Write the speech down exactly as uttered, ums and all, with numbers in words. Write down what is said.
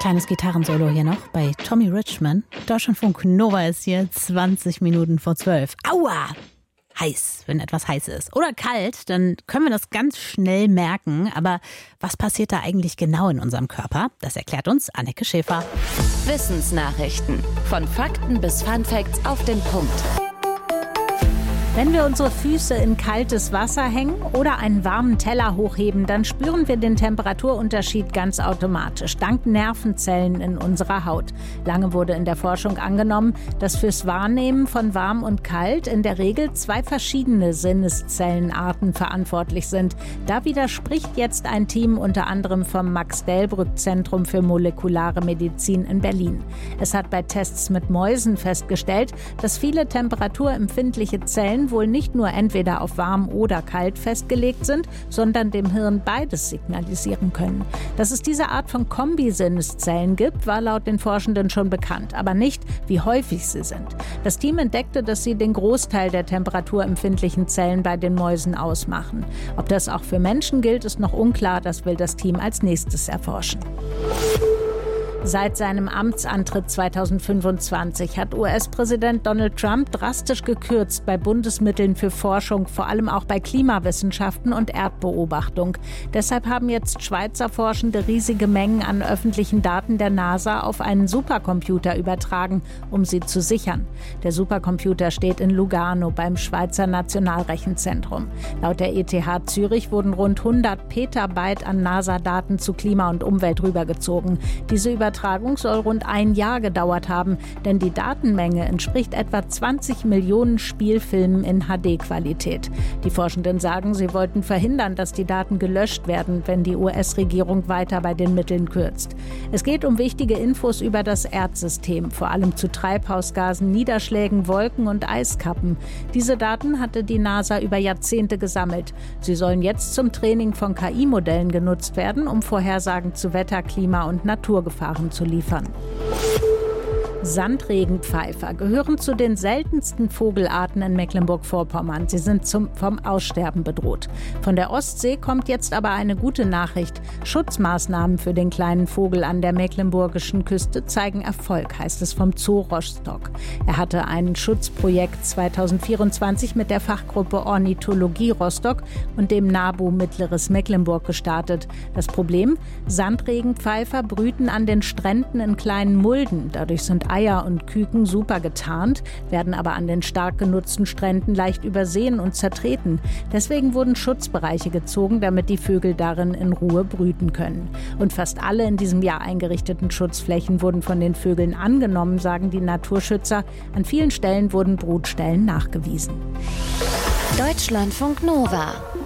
Kleines Gitarrensolo hier noch bei Tommy Richman. Deutschlandfunk Nova ist hier zwanzig Minuten vor zwölf. Aua! Heiß, wenn etwas heiß ist. Oder kalt, dann können wir das ganz schnell merken. Aber was passiert da eigentlich genau in unserem Körper? Das erklärt uns Anneke Schäfer. Wissensnachrichten. Von Fakten bis Funfacts auf den Punkt. Wenn wir unsere Füße in kaltes Wasser hängen oder einen warmen Teller hochheben, dann spüren wir den Temperaturunterschied ganz automatisch, dank Nervenzellen in unserer Haut. Lange wurde in der Forschung angenommen, dass fürs Wahrnehmen von warm und kalt in der Regel zwei verschiedene Sinneszellenarten verantwortlich sind. Da widerspricht jetzt ein Team unter anderem vom Max-Delbrück-Zentrum für molekulare Medizin in Berlin. Es hat bei Tests mit Mäusen festgestellt, dass viele temperaturempfindliche Zellen wohl nicht nur entweder auf warm oder kalt festgelegt sind, sondern dem Hirn beides signalisieren können. Dass es diese Art von Kombisinneszellen gibt, war laut den Forschenden schon bekannt, aber nicht, wie häufig sie sind. Das Team entdeckte, dass sie den Großteil der temperaturempfindlichen Zellen bei den Mäusen ausmachen. Ob das auch für Menschen gilt, ist noch unklar. Das will das Team als nächstes erforschen. Seit seinem Amtsantritt zweitausendfünfundzwanzig hat U S-Präsident Donald Trump drastisch gekürzt bei Bundesmitteln für Forschung, vor allem auch bei Klimawissenschaften und Erdbeobachtung. Deshalb haben jetzt Schweizer Forschende riesige Mengen an öffentlichen Daten der NASA auf einen Supercomputer übertragen, um sie zu sichern. Der Supercomputer steht in Lugano beim Schweizer Nationalrechenzentrum. Laut der E T H Zürich wurden rund hundert Petabyte an NASA-Daten zu Klima und Umwelt rübergezogen. Diese Übertragung soll rund ein Jahr gedauert haben, denn die Datenmenge entspricht etwa zwanzig Millionen Spielfilmen in H D-Qualität. Die Forschenden sagen, sie wollten verhindern, dass die Daten gelöscht werden, wenn die U S-Regierung weiter bei den Mitteln kürzt. Es geht um wichtige Infos über das Erdsystem, vor allem zu Treibhausgasen, Niederschlägen, Wolken und Eiskappen. Diese Daten hatte die NASA über Jahrzehnte gesammelt. Sie sollen jetzt zum Training von K I-Modellen genutzt werden, um Vorhersagen zu Wetter, Klima und Naturgefahren zu liefern. Sandregenpfeifer gehören zu den seltensten Vogelarten in Mecklenburg-Vorpommern. Sie sind zum, vom Aussterben bedroht. Von der Ostsee kommt jetzt aber eine gute Nachricht. Schutzmaßnahmen für den kleinen Vogel an der mecklenburgischen Küste zeigen Erfolg, heißt es vom Zoo Rostock. Er hatte ein Schutzprojekt zweitausendvierundzwanzig mit der Fachgruppe Ornithologie Rostock und dem NABU Mittleres Mecklenburg gestartet. Das Problem? Sandregenpfeifer brüten an den Stränden in kleinen Mulden. Dadurch sind Eier und Küken super getarnt, werden aber an den stark genutzten Stränden leicht übersehen und zertreten. Deswegen wurden Schutzbereiche gezogen, damit die Vögel darin in Ruhe brüten können. Und fast alle in diesem Jahr eingerichteten Schutzflächen wurden von den Vögeln angenommen, sagen die Naturschützer. An vielen Stellen wurden Brutstellen nachgewiesen. Deutschlandfunk Nova.